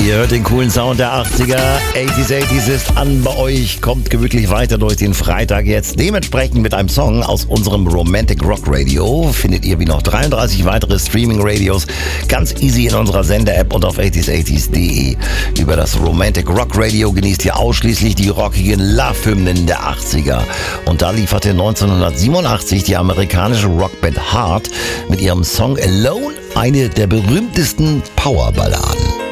Ihr hört den coolen Sound der 80er. 80s ist an bei euch. Kommt gemütlich weiter durch den Freitag jetzt. Dementsprechend mit einem Song aus unserem Romantic Rock Radio. Findet ihr wie noch 33 weitere Streaming-Radios ganz easy in unserer Sender-App und auf 80s80s.de. Über das Romantic Rock Radio genießt ihr ausschließlich die rockigen Love-Hymnen der 80er. Und da lieferte 1987 die amerikanische Rockband Heart mit ihrem Song Alone eine der berühmtesten Powerballaden.